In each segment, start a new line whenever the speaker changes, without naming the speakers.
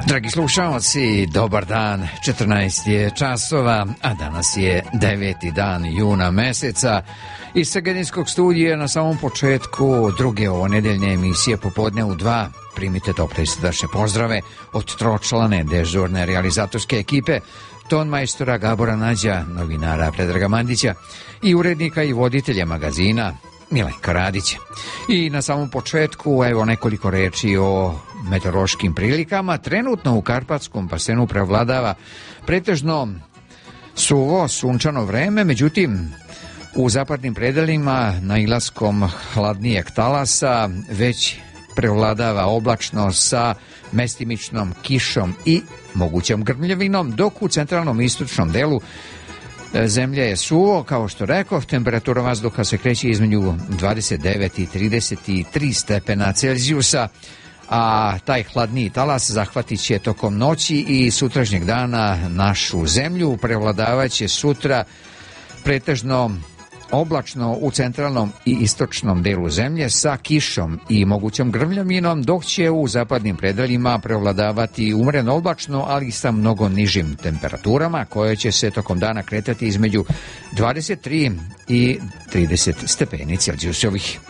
Dragi slušalci, dobar dan, 14 je časova, a danas je 9. dan juna meseca. Iz Segedinskog studija na samom početku druge ovonedeljne emisije Popodne u 2 primite tople i srdačne pozdrave od tročlane dežurne realizatorske ekipe, tonmajstora Gabora Nađa, novinara Predraga Mandića i urednika i voditelja magazina Milenka Radića. I na samom početku evo nekoliko reči o meteorološkim prilikama. Trenutno u Karpatskom basenu prevladava pretežno suvo, sunčano vreme, međutim u zapadnim predelima nailaskom hladnijeg talasa već prevladava oblačno sa mestimičnom kišom i mogućom grmljavinom, dok u centralnom i istočnom delu zemlje je suvo, kao što rekao, temperatura vazduha se kreće između 29 i 33 stepena Celzijusa, a taj hladniji talas zahvatit će tokom noći i sutrašnjeg dana našu zemlju. Prevladavaće sutra pretežno oblačno u centralnom i istočnom delu zemlje sa kišom i mogućom grmljavinom, dok će u zapadnim predeljima prevladavati umjereno oblačno, ali sa mnogo nižim temperaturama koje će se tokom dana kretati između 23 i 30 stepeni Celzijusovih.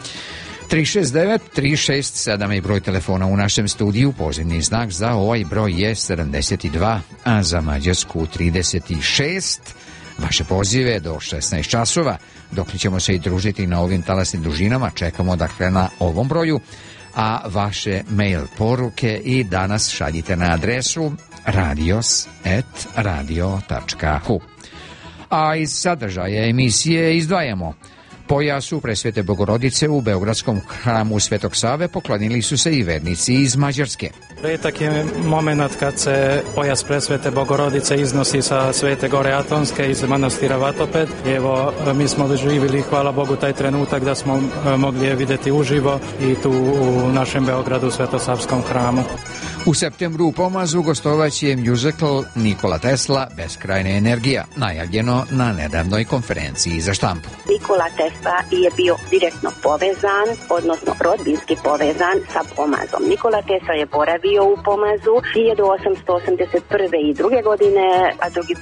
369-367 je broj telefona u našem studiju, pozivni znak za ovaj broj je 72, a za Mađarsku 36. Vaše pozive do 16 časova, dok ćemo se i družiti na ovim talasnim dužinama, čekamo dakle na ovom broju, a vaše mail poruke i danas šaljite na adresu radios@radio.hu. A iz sadržaja emisije izdvajamo: pojasu Presvete Bogorodice u Beogradskom hramu Svetog Save poklonili su se i vernici iz Mađarske.
Petak je moment kad se pojas Presvete Bogorodice iznosi sa Svete Gore Atonske iz manastira Vatoped. Evo, mi smo doživjeli, hvala Bogu, taj trenutak da smo mogli je vidjeti uživo i tu u našem Beogradu u Svetosavskom hramu.
U septembru u Pomazu gostovaće mjuzikl Nikola Tesla Beskrajna energija, najavljeno na nedavnoj konferenciji za štampu.
Nikola Tesla je bio direktno povezan, odnosno rodbinski povezan sa Pomazom. Nikola Tesla je boravio u Pomazu 1881. i druge godine, a drugi